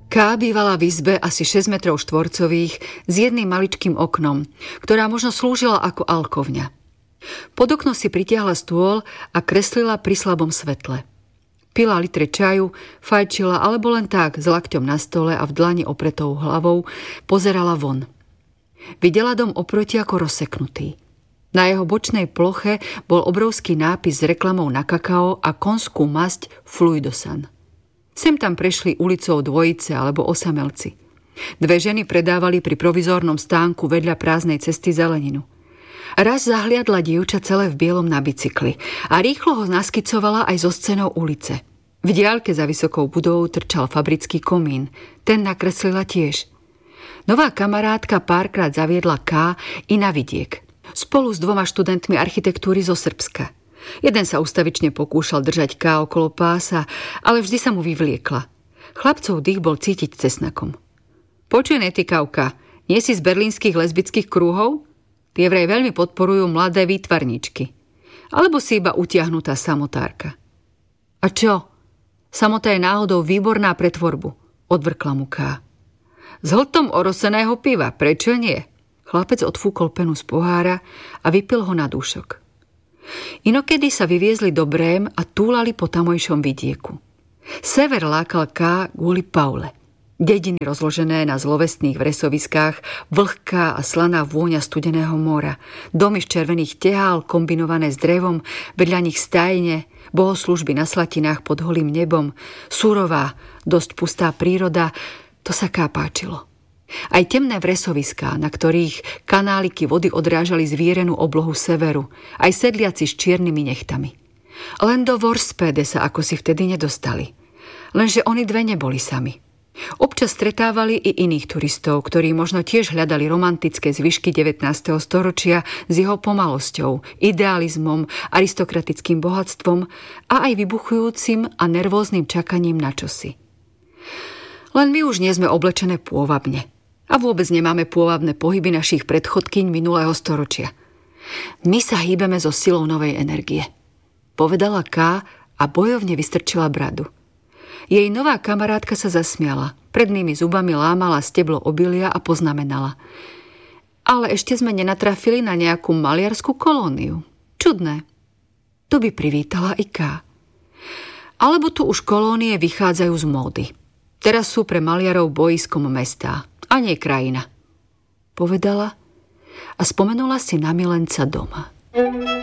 Ká bývala v izbe asi 6 metrov štvorcových s jedným maličkým oknom, ktorá možno slúžila ako alkovňa. Pod okno si pritiahla stôl a kreslila pri slabom svetle. Pila litre čaju, fajčila alebo len tak s lakťom na stole a v dlani opretou hlavou pozerala von. Videla dom oproti ako rozseknutý. Na jeho bočnej ploche bol obrovský nápis s reklamou na kakao a konskú masť Fluidosan. Sem tam prešli ulicou dvojice alebo osamelci. Dve ženy predávali pri provizórnom stánku vedľa prázdnej cesty zeleninu. Raz zahliadla dievča celé v bielom na bicykli a rýchlo ho naskicovala aj zo scénou ulice. V diaľke za vysokou budovou trčal fabrický komín. Ten nakreslila tiež. Nová kamarátka párkrát zaviedla K i na vidiek. Spolu s 2 študentmi architektúry zo Srbska. Jeden sa ustavične pokúšal držať K okolo pása, ale vždy sa mu vyvliekla. Chlapcov dých bol cítiť cesnakom. Počuj, netykavka, nie si z berlínskych lesbických krúhov? Tie vraj veľmi podporujú mladé výtvarníčky. Alebo si iba utiahnutá samotárka. A čo? Samota je náhodou výborná pre tvorbu, odvrkla mu K. S hltom oroseného piva, prečo nie? Chlapec odfúkol penu z pohára a vypil ho na dúšok. Inokedy sa vyviezli do Brém a túlali po tamojšom vidieku. Sever lákal K kvôli Paule. Dediny rozložené na zlovestných vresoviskách, vlhká a slaná vôňa studeného mora, domy z červených tehál kombinované s drevom, vedľa nich stajne, bohoslúžby na slatinách pod holým nebom, surová, dosť pustá príroda, to sa K páčilo. Aj temné vresoviská, na ktorých kanáliky vody odrážali zvírenú oblohu severu, aj sedliaci s čiernymi nechtami. Len do Vorspede sa ako si vtedy nedostali. Lenže oni dve neboli sami. Občas stretávali i iných turistov, ktorí možno tiež hľadali romantické zvyšky 19. storočia s jeho pomalosťou, idealizmom, aristokratickým bohatstvom a aj vybuchujúcim a nervóznym čakaním na čosi. Len my už nie sme oblečené pôvabne. A vôbec nemáme pôvabné pohyby našich predchodkyň minulého storočia. My sa hýbeme so silou novej energie, povedala K a bojovne vystrčila bradu. Jej nová kamarátka sa zasmiala, prednými zubami lámala steblo obilia a poznamenala. Ale ešte sme nenatrafili na nejakú maliarskú kolóniu. Čudné. To by privítala i K. Alebo tu už kolónie vychádzajú z módy. Teraz sú pre maliarov bojiskom mestá. A nie krajina, povedala a spomenula si na milenca doma.